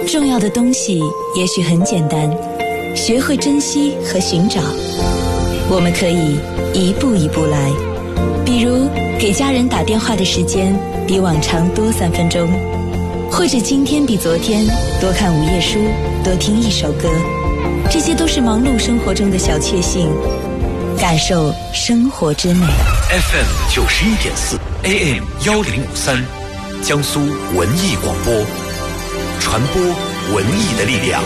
重要的东西也许很简单，学会珍惜和寻找。我们可以一步一步来，比如给家人打电话的时间比往常多3分钟，或者今天比昨天多看5页书，多听1首歌。这些都是忙碌生活中的小确幸，感受生活之美。 FM 91.4 AM 1053，江苏文艺广播，传播文艺的力量。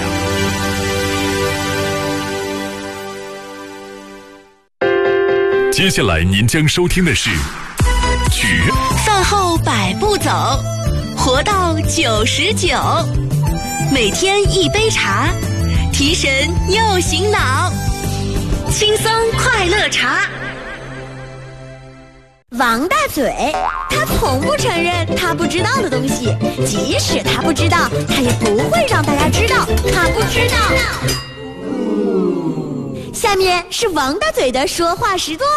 接下来您将收听的是饭后100步走，活到99，每天一杯茶，提神又醒脑，轻松快乐茶。 王大嘴，他从不承认他不知道的东西，即使他不知道，他也不会让大家知道他不知道。下面是王大嘴的说话时段。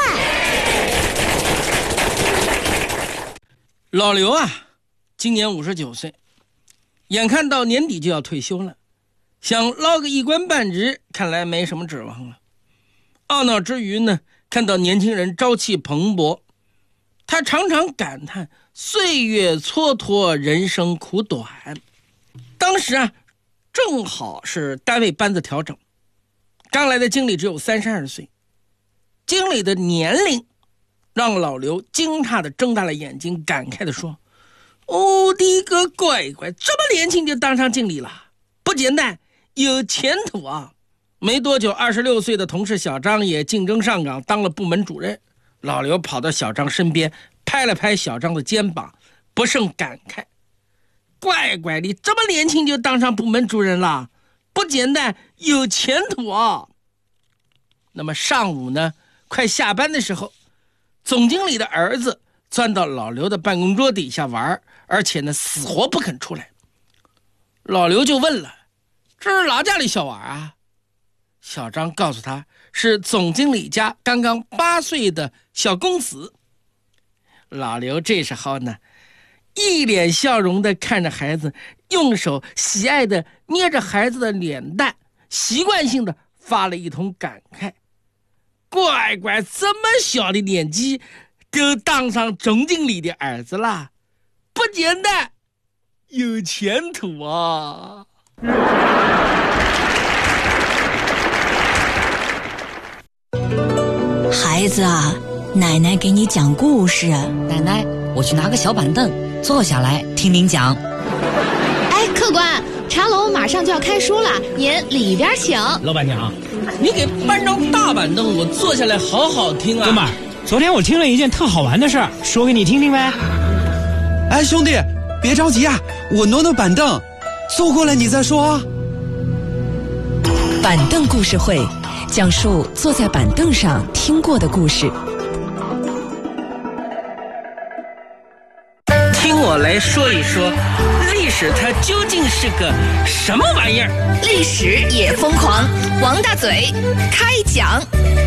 老刘啊，今年59岁，眼看到年底就要退休了，想捞个一官半职，看来没什么指望了。懊恼之余呢，看到年轻人朝气蓬勃，他常常感叹岁月蹉跎，人生苦短。当时啊，正好是单位班子调整，刚来的经理只有32岁，经理的年龄让老刘惊诧地睁大了眼睛，感慨地说：“我的个乖乖，这么年轻就当上经理了，不简单，有前途啊！”没多久，26岁的同事小张也竞争上岗，当了部门主任。老刘跑到小张身边，拍了拍小张的肩膀，不胜感慨：“乖乖，你这么年轻就当上部门主任了，不简单，有前途啊！”那么上午呢，快下班的时候，总经理的儿子钻到老刘的办公桌底下玩，而且呢死活不肯出来。老刘就问了：“这是哪家里小娃啊？”小张告诉他，是总经理家刚刚8岁的小公子。老刘这时候呢，一脸笑容地看着孩子，用手喜爱地捏着孩子的脸蛋，习惯性地发了一通感慨：“乖乖，这么小的年纪都当上总经理的儿子了，不简单，有前途啊！” 孩子啊，奶奶给你讲故事。 奶奶，我去拿个小板凳坐下来听您讲。 哎，客官，茶楼马上就要开书了，您里边请。 老板娘，你给搬张大板凳，我坐下来好好听啊。 哥们儿，昨天我听了一件特好玩的事儿，说给你听听呗。 哎，兄弟，别着急啊，我挪挪板凳，坐过来你再说啊。 板凳故事会，讲述坐在板凳上听过的故事。 听我来说一说，历史它究竟是个什么玩意儿？ 历史也疯狂，王大嘴开讲。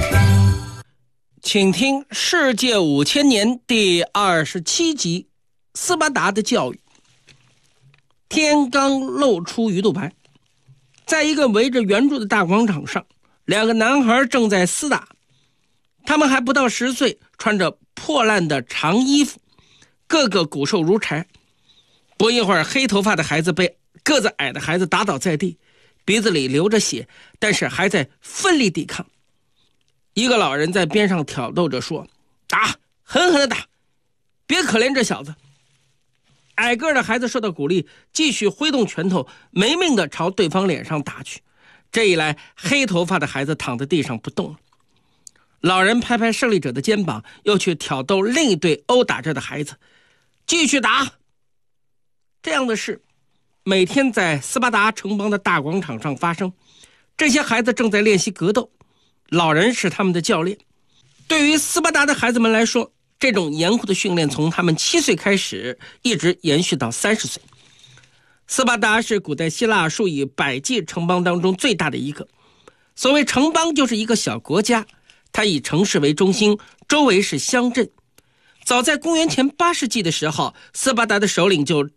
请听《世界5000年》第27集：斯巴达的教育。天刚露出鱼肚白，在一个围着圆柱的大广场上，2个男孩正在厮打。他们还不到10岁，穿着破烂的长衣服，个个骨瘦如柴。不一会儿，黑头发的孩子被个子矮的孩子打倒在地，鼻子里流着血，但是还在奋力抵抗。一个老人在边上挑逗着说：“打，狠狠地打，别可怜这小子。”矮个的孩子受到鼓励，继续挥动拳头，没命地朝对方脸上打去。这一来，黑头发的孩子躺在地上不动了。老人拍拍胜利者的肩膀，又去挑逗另一对殴打着的孩子：“继续打！”这样的事每天在斯巴达城邦的大广场上发生。这些孩子正在练习格斗，老人是他们的教练。对于斯巴达的孩子们来说，这种严酷的训练从他们7岁开始，一直延续到30岁。斯巴达是古代希腊数以百计城邦当中最大的一个。所谓城邦，就是一个小国家，它以城市为中心，周围是乡镇。早在公元前8世纪的时候，斯巴达的首领就